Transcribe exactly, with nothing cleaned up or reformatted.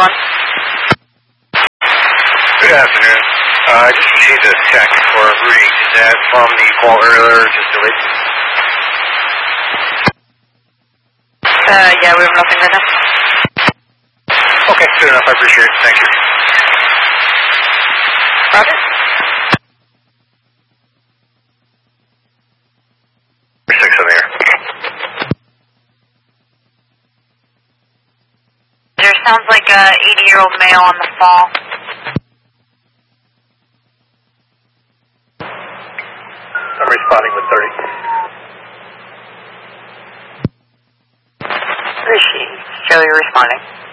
one. Good afternoon. Uh, I just received a text for Rudy. Is that from the call earlier, just delayed? Uh, yeah, we have nothing right now. Okay, good enough. I appreciate it. Thank you. Roger. Six in the air. There sounds like a eighty-year-old male on the fall. I'm responding with thirty. Who is she? Joey responding.